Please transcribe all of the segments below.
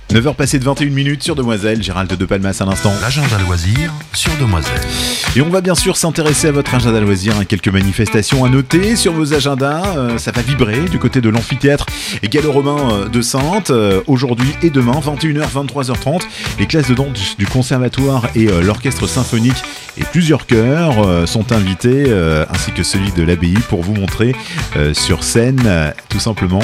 9h passées de 21 minutes sur Demoiselle, Gérald de Palmas à l'instant. L'agenda loisirs sur Demoiselle. Et on va bien sûr s'intéresser à votre agenda loisirs, quelques manifestations à noter sur vos agendas. Ça va vibrer du côté de l'amphithéâtre gallo-romain de Saintes, aujourd'hui et demain, 21h, 23h30. Les classes de danse du conservatoire et l'orchestre symphonique et plusieurs chœurs sont invités, ainsi que celui de l'abbaye, pour vous montrer sur scène, tout simplement,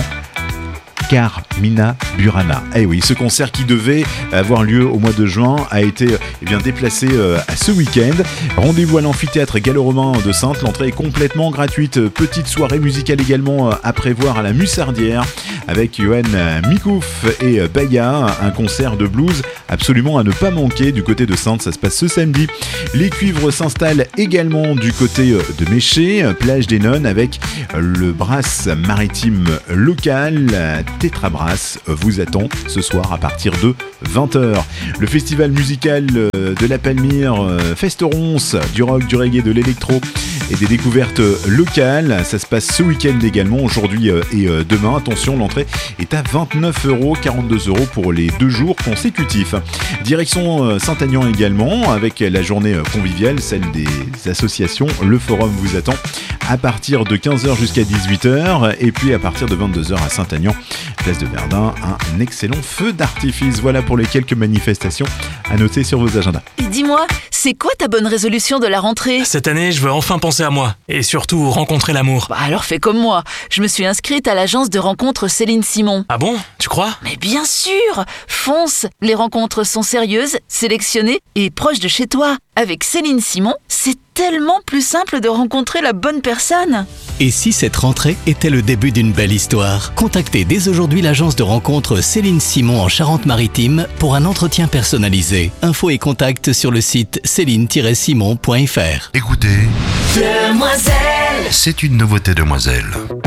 Carmina Burana. Eh oui, ce concert qui devait avoir lieu au mois de juin a été déplacé à ce week-end. Rendez-vous à l'amphithéâtre gallo-romain de Saintes. L'entrée est complètement gratuite. Petite soirée musicale également à prévoir à la Mussardière avec Johan Mikouf et Baya. Un concert de blues absolument à ne pas manquer du côté de Saintes. Ça se passe ce samedi. Les cuivres s'installent également du côté de Méché, plage des Nonnes, avec le brass maritime local. Tétrabrass vous attend ce soir à partir de 20h. Le festival musical de la Palmyre, Festerons, du rock, du reggae, de l'électro et des découvertes locales. Ça se passe ce week-end également, aujourd'hui et demain. Attention, l'entrée est à 29€, 42€ pour les 2 jours consécutifs. Direction Saint-Aignan également, avec la journée conviviale, celle des associations. Le forum vous attend à partir de 15h jusqu'à 18h. Et puis à partir de 22h à Saint-Aignan, place de Verdun, un excellent feu d'artifice. Voilà pour les quelques manifestations à noter sur vos agendas. Et dis-moi, c'est quoi ta bonne résolution de la rentrée ? Cette année, je veux enfin penser à moi et surtout rencontrer l'amour. Bah alors fais comme moi. Je me suis inscrite à l'agence de rencontres Céline Simon. Ah bon ? Tu crois ? Mais bien sûr ! Fonce ! Les rencontres sont sérieuses, sélectionnées et proches de chez toi. Avec Céline Simon, c'est tellement plus simple de rencontrer la bonne personne. Et si cette rentrée était le début d'une belle histoire ? Contactez dès aujourd'hui l'agence de rencontres Céline Simon en Charente-Maritime pour un entretien personnalisé. Infos et contacts sur le site céline-simon.fr. Écoutez, Demoiselle, c'est une nouveauté Demoiselle.